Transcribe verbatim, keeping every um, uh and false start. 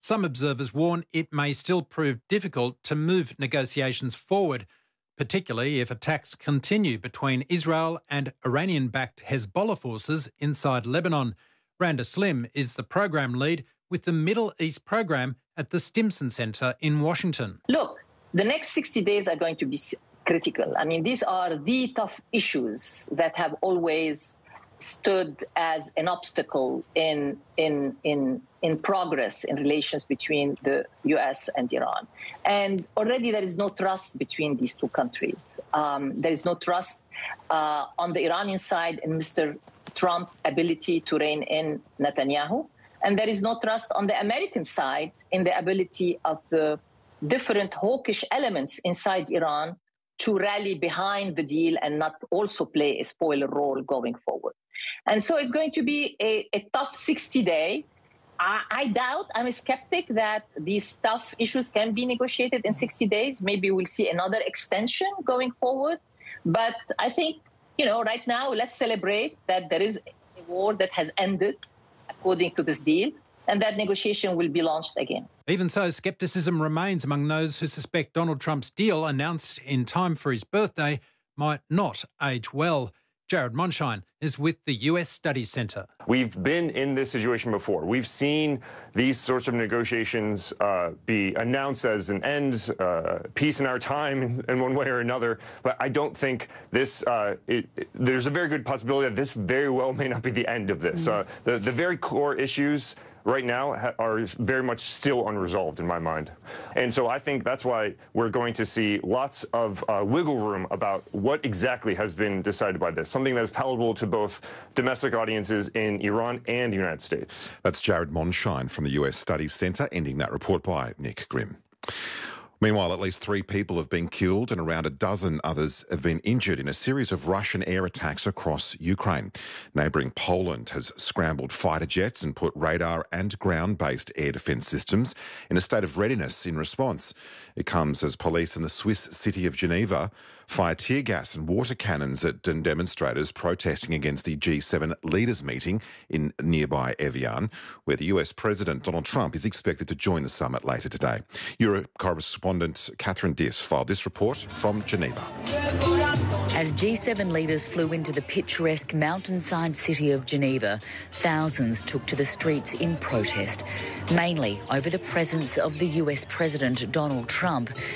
Some observers warn it may still prove difficult to move negotiations forward, particularly if attacks continue between Israel and Iranian-backed Hezbollah forces inside Lebanon. Randa Slim is the program lead with the Middle East program at the Stimson Center in Washington. Look, the next sixty days are going to be critical. I mean, these are the tough issues that have always stood as an obstacle in in in in progress in relations between the U S and Iran. And already there is no trust between these two countries. Um, there is no trust uh, on the Iranian side in Mister Trump's ability to rein in Netanyahu. And there is no trust on the American side in the ability of the different hawkish elements inside Iran to rally behind the deal and not also play a spoiler role going forward. And so it's going to be a, a tough sixty day. I, I doubt, I'm a skeptic that these tough issues can be negotiated in sixty days. Maybe we'll see another extension going forward. But I think, you know, right now, let's celebrate that there is a war that has ended according to this deal, and that negotiation will be launched again. Even so, scepticism remains among those who suspect Donald Trump's deal, announced in time for his birthday, might not age well. Jared Monshine is with the U S Studies Centre. We've been in this situation before. We've seen these sorts of negotiations uh, be announced as an end, uh, peace in our time in, in one way or another. But I don't think this, uh, it, it, there's a very good possibility that this very well may not be the end of this. Mm-hmm. Uh, the, the very core issues right now ha- are very much still unresolved in my mind. And so I think that's why we're going to see lots of uh, wiggle room about what exactly has been decided by this, something that is palatable to both domestic audiences in Iran and the United States. That's Jared Monshine from the U S Studies Centre, ending that report by Nick Grimm. Meanwhile, at least three people have been killed and around a dozen others have been injured in a series of Russian air attacks across Ukraine. Neighbouring Poland has scrambled fighter jets and put radar and ground-based air defence systems in a state of readiness in response. It comes as police in the Swiss city of Geneva fire tear gas and water cannons at demonstrators protesting against the G seven leaders meeting in nearby Evian, where the U S President Donald Trump is expected to join the summit later today. Euro correspondent Catherine Diss filed this report from Geneva. As G seven leaders flew into the picturesque mountainside city of Geneva, thousands took to the streets in protest, mainly over the presence of the U S President Donald Trump